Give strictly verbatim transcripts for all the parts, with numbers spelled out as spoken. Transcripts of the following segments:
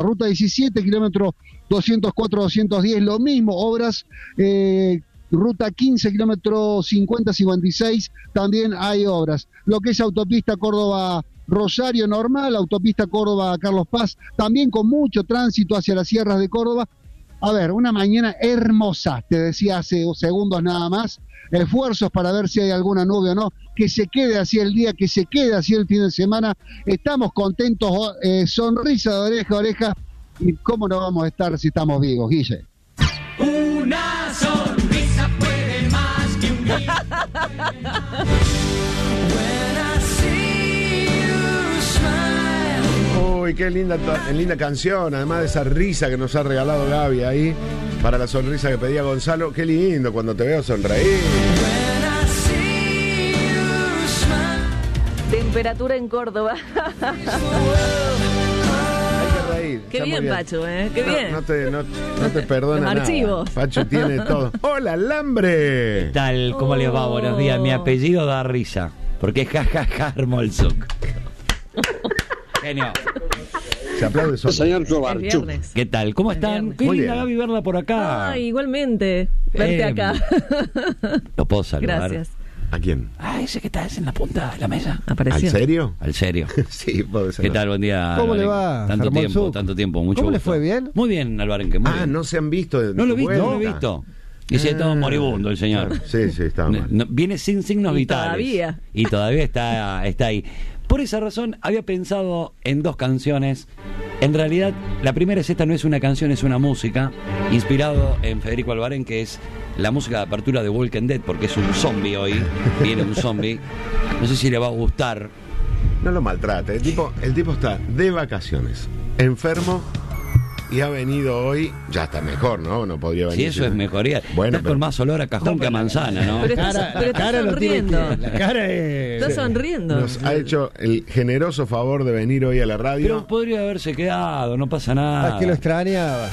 Ruta diecisiete, kilómetro doscientos cuatro, doscientos diez, lo mismo, obras. eh, Ruta quince, kilómetro cincuenta, cincuenta y seis, también hay obras. Lo que es autopista Córdoba-Rosario normal, autopista Córdoba-Carlos Paz, también con mucho tránsito hacia las sierras de Córdoba. A ver, una mañana hermosa, te decía hace segundos nada más. Esfuerzos para ver si hay alguna nube o no. Que se quede así el día, que se quede así el fin de semana. Estamos contentos, eh, sonrisa de oreja a oreja. ¿Y cómo no vamos a estar si estamos vivos, Guille? Una sonrisa puede más que un día. Uy, qué linda, linda canción, además de esa risa que nos ha regalado Gaby ahí, para la sonrisa que pedía Gonzalo. Qué lindo cuando te veo sonreír. Temperatura en Córdoba. Reír. Qué bien, bien, Pacho, ¿eh? Qué no, bien. No te, no, no te perdona Los nada. archivos. Pacho tiene todo. ¡Hola, Alambre! ¿Qué tal? ¿Cómo oh. les va? Buenos días. Mi apellido da risa, porque es jajaja Hermolzuk. Genio. Se aplaude solo. Señor Cobarchuk. ¿Qué tal? ¿Cómo están? Qué Muy linda bien. Gaby verla por acá. Ah, igualmente. Verte eh, acá. Lo puedo saludar. Gracias. ¿A quién? Ah, ese que está en la punta de la mesa. Apareció. ¿Al serio? Al serio. Sí, puede ser. ¿Qué tal? Buen día. ¿Cómo Alvarenque. le va, Tanto Hermolzuk? tiempo, tanto tiempo. Mucho ¿Cómo le gusto. fue? ¿Bien? Muy bien, Alvarenque. Muy Ah, bien. no se han visto. De No lo he visto, vuelta. no lo he visto. Y si está moribundo el señor. Sí, sí, está mal. No, viene sin signos Y vitales. todavía. Y todavía está, está ahí. Por esa razón había pensado en dos canciones. En realidad, la primera es esta, no es una canción, es una música, inspirado en Federico Alvarenque, que es la música de apertura de Walking Dead, porque es un zombie hoy, viene un zombie. No sé si le va a gustar. No lo maltrate. El tipo, el tipo está de vacaciones, enfermo, y ha venido hoy. Ya está mejor, ¿no? No podría venir. Si eso sino... es mejoría. Bueno, está pero... con más olor a cajón no, que a manzana, ¿no? Pero está, cara, pero está cara sonriendo. Que, la cara es... Está sonriendo. Nos ha hecho el generoso favor de venir hoy a la radio. Pero podría haberse quedado, no pasa nada. Ah, que lo extrañaba.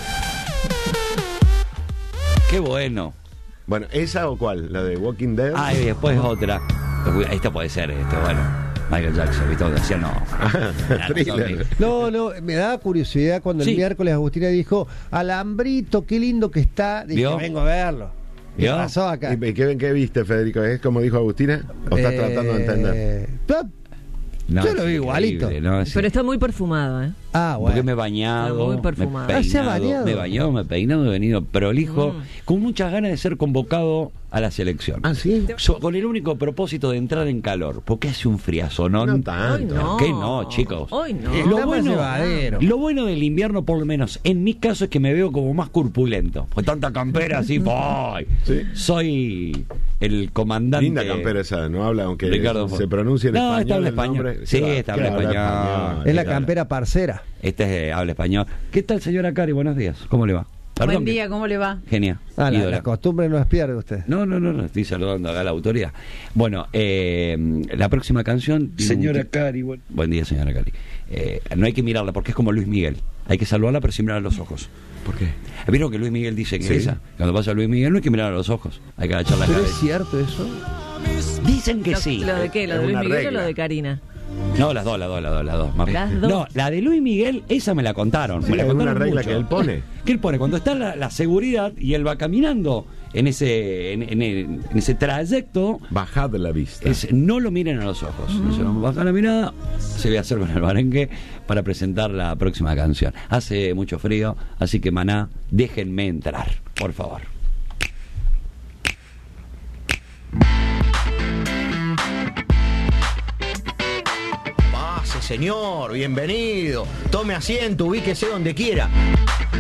Qué bueno. Bueno, ¿esa o cuál? ¿La de Walking Dead? Ah, y después otra. Esta puede ser, esto, bueno. Michael Jackson, ¿viste? Decía no. Thriller. No, no, me da curiosidad cuando Sí. el miércoles Agustina dijo, Alambrito, qué lindo que está. Dije, ¿Vio? vengo a verlo. ¿Qué ¿Vio? pasó acá? ¿Y qué, qué viste, Federico? ¿Es como dijo Agustina? ¿O estás Eh, tratando de entender? No, Yo lo vi es igualito. increíble, ¿no? Es- Pero está muy perfumado, ¿eh? Ah, Porque bueno. me he bañado, Muy me he perfumado. peinado, Ah, ¿se ha bañado? me he bañado, me he peinado, he venido prolijo, Mm. con muchas ganas de ser convocado a la selección. Ah, sí. So- con el único propósito de entrar en calor, porque hace un friazo, ¿no? No Hoy tanto. no. ¿Qué no, chicos? Hoy no. Está Lo más bueno, llevadero. lo bueno del invierno, por lo menos en mi caso, es que me veo como más corpulento. Con tanta campera así, ¡boy! Sí. Soy el comandante. Linda campera esa, no habla, aunque Ricardo se Ford. pronuncia en No, español. está habla el español. nombre. Sí, ¿Qué está va? habla ¿Qué español. habla Es la Está- campera parcera. Este es, eh, habla español. ¿Qué tal, señora Cari? Buenos días. ¿Cómo le va? Perdón, Buen día, ¿cómo le va? Genia. Ah, la, ídola. la costumbre no es pierde usted. No, no, no, no, estoy saludando acá a la autoridad. Bueno, eh, la próxima canción... tiene Señora un- Cari, buen... Buen día, señora Cari. Eh, no hay que mirarla porque es como Luis Miguel. Hay que saludarla pero sin mirar a los ojos. ¿Por qué? ¿Vieron que Luis Miguel dice que Sí. esa? Cuando pasa Luis Miguel no hay que mirar a los ojos. Hay que agachar la ¿Pero cabeza. es cierto eso? Dicen que ¿Lo, sí. ¿Lo de qué? ¿Lo Es de Luis una Miguel regla. o lo de Karina? No, las dos, las dos, las dos, las dos. más Las bien. dos. No, la de Luis Miguel, esa me la contaron. Sí, me la es una contaron regla mucho. que él pone. ¿Qué él pone? Cuando está la, la seguridad y él va caminando en ese, en, en- en ese trayecto, Bajad la vista. es no lo miren a los ojos. Se baja la mirada, se ve a hacer con el Barenque para presentar la próxima canción. Hace mucho frío, así que maná, déjenme entrar, por favor. Pase, señor, bienvenido. Tome asiento, ubíquese donde quiera.